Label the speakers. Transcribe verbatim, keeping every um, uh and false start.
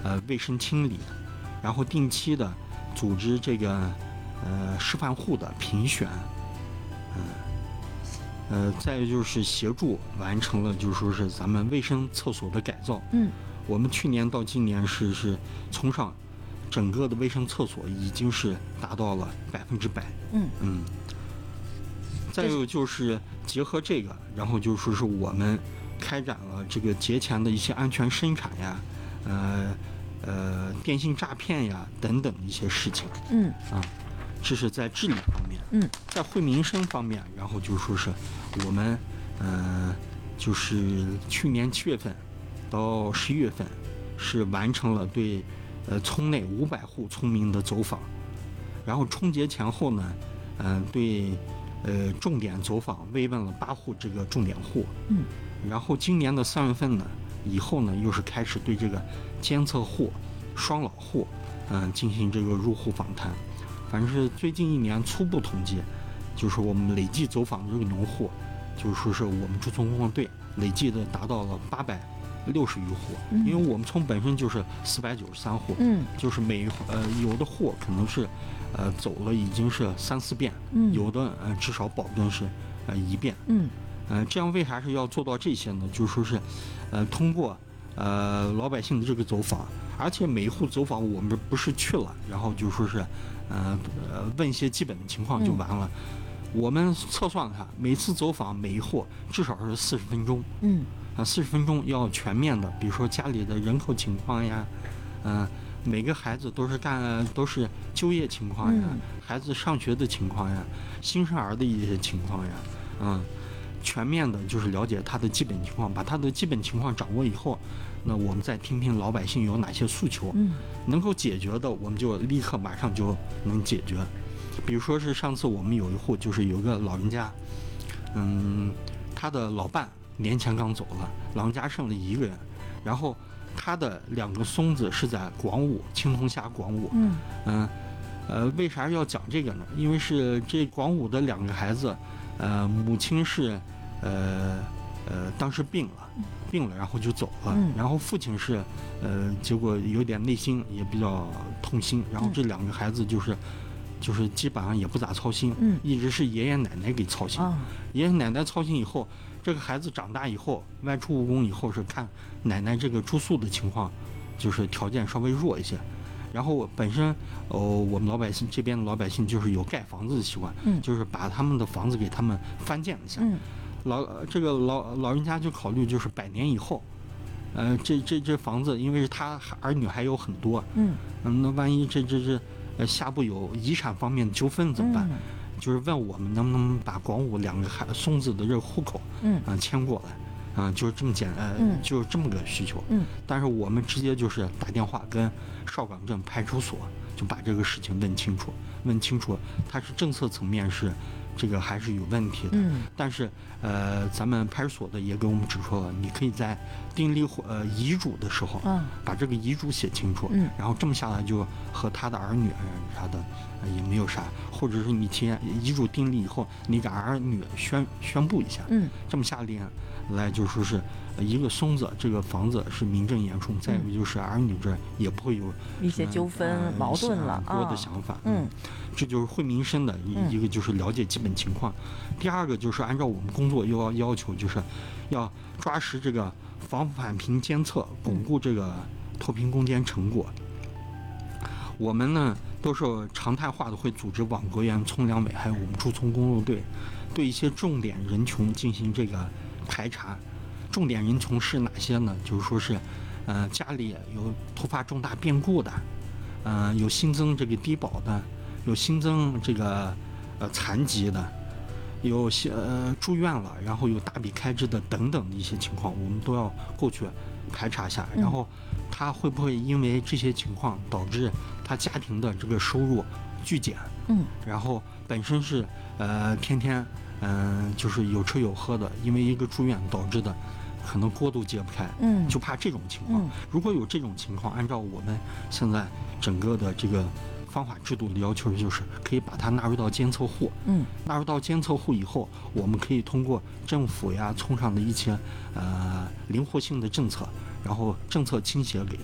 Speaker 1: 呃卫生清理，然后定期的组织这个呃示范户的评选，嗯呃, 呃，再有就是协助完成了就是说是咱们卫生厕所的改造。
Speaker 2: 嗯，
Speaker 1: 我们去年到今年是是从上整个的卫生厕所已经是达到了百分之百。
Speaker 2: 嗯
Speaker 1: 嗯。再有就是结合这个，然后就说是我们开展了这个节前的一些安全生产呀，呃呃电信诈骗呀等等一些事情。
Speaker 2: 嗯
Speaker 1: 啊，这是在治理方面。
Speaker 2: 嗯，
Speaker 1: 在惠民生方面，然后就说是我们呃就是去年七月份到十一月份是完成了对呃村内五百户村民的走访，然后春节前后呢，嗯、呃、对。呃，重点走访慰问了八户这个重点户，
Speaker 2: 嗯，
Speaker 1: 然后今年的三月份呢，以后呢又是开始对这个监测户、双老户，嗯、呃，进行这个入户访谈。反正是最近一年初步统计，就是我们累计走访的这个农户，就是说是我们驻村工作队累计的达到了八百六十余户，
Speaker 2: 嗯、
Speaker 1: 因为我们村本身就是四百九十三户，
Speaker 2: 嗯，
Speaker 1: 就是每呃有的户可能是。呃，走了已经是三四遍，
Speaker 2: 嗯，
Speaker 1: 有的呃至少保证是呃一遍，
Speaker 2: 嗯，
Speaker 1: 呃，这样为啥是要做到这些呢？就是说是，呃，通过呃老百姓的这个走访，而且每一户走访我们不是去了，然后就说是，呃呃问一些基本的情况就完了，嗯、我们测算了它，每次走访每一户至少是四十分钟，
Speaker 2: 嗯，
Speaker 1: 啊四十分钟要全面的，比如说家里的人口情况呀，嗯、呃。每个孩子都是干都是就业情况呀，
Speaker 2: 嗯、
Speaker 1: 孩子上学的情况呀，新生儿的一些情况呀，嗯，全面的就是了解他的基本情况，把他的基本情况掌握以后，那我们再听听老百姓有哪些诉求，
Speaker 2: 嗯，
Speaker 1: 能够解决的，我们就立刻马上就能解决。比如说是上次我们有一户，就是有个老人家，嗯，他的老伴年前刚走了，老人家剩了一个人，然后。他的两个孙子是在广武青铜峡广武，
Speaker 2: 嗯
Speaker 1: 嗯呃，为啥要讲这个呢？因为是这广武的两个孩子，呃，母亲是呃呃当时病了，病了然后就走了，
Speaker 2: 嗯、
Speaker 1: 然后父亲是呃结果有点内心也比较痛心，然后这两个孩子就是。就是基本上也不咋操心，
Speaker 2: 嗯，
Speaker 1: 一直是爷爷奶奶给操心。
Speaker 2: 哦、
Speaker 1: 爷爷奶奶操心以后，这个孩子长大以后，外出务工以后是看奶奶这个住宿的情况，就是条件稍微弱一些。然后本身，哦，我们老百姓这边的老百姓就是有盖房子的习惯，
Speaker 2: 嗯，
Speaker 1: 就是把他们的房子给他们翻建一下。
Speaker 2: 嗯，
Speaker 1: 老这个老老人家就考虑就是百年以后，呃，这这这房子，因为是他儿女还有很多，
Speaker 2: 嗯
Speaker 1: 嗯，那万一这这这。呃，下步有遗产方面的纠纷怎么办？
Speaker 2: 嗯、
Speaker 1: 就是问我们能不能把广武两个孩孙子的这个户口，
Speaker 2: 嗯
Speaker 1: 啊、呃、迁过来，啊、呃，就是这么简呃、
Speaker 2: 嗯，
Speaker 1: 就是这么个需求。
Speaker 2: 嗯，
Speaker 1: 但是我们直接就是打电话跟邵岗镇派出所，就把这个事情问清楚，问清楚，它是政策层面是这个还是有问题的。
Speaker 2: 嗯，
Speaker 1: 但是呃，咱们派出所的也给我们指出了，你可以在订立呃遗嘱的时候，
Speaker 2: 嗯，
Speaker 1: 把这个遗嘱写清楚，
Speaker 2: 嗯，
Speaker 1: 然后这么下来就和他的儿女啥的、呃、也没有啥，或者是你提前遗嘱订立以后，你给儿女宣宣布一下，
Speaker 2: 嗯，
Speaker 1: 这么下来来就说是一个孙子这个房子是名正言顺，再有就是儿女这也不会有
Speaker 2: 一些纠纷、呃、矛盾了
Speaker 1: 多的想法，
Speaker 2: 嗯，
Speaker 1: 这就是惠民生的一个就是了解基本情况。嗯、第二个就是按照我们工作又要要求，就是要抓实这个防返贫监测，巩固这个脱贫攻坚成果。我们呢都是常态化的会组织网格员、村两委还有我们驻村工作队，对一些重点人群进行这个排查。重点人群是哪些呢？就是说是，呃，家里有突发重大变故的，呃，有新增这个低保的，有新增这个呃残疾的，有些呃住院了，然后有大笔开支的等等的一些情况，我们都要过去排查一下，然后他会不会因为这些情况导致他家庭的这个收入剧减？
Speaker 2: 嗯，
Speaker 1: 然后本身是呃天天嗯、呃、就是有吃有喝的，因为一个住院导致的。可能锅都揭不开，
Speaker 2: 嗯，
Speaker 1: 就怕这种情况。
Speaker 2: 嗯、
Speaker 1: 如果有这种情况，按照我们现在整个的这个方法制度的要求，就是可以把它纳入到监测户。
Speaker 2: 嗯，
Speaker 1: 纳入到监测户以后，我们可以通过政府呀、村上的一些呃灵活性的政策，然后政策倾斜给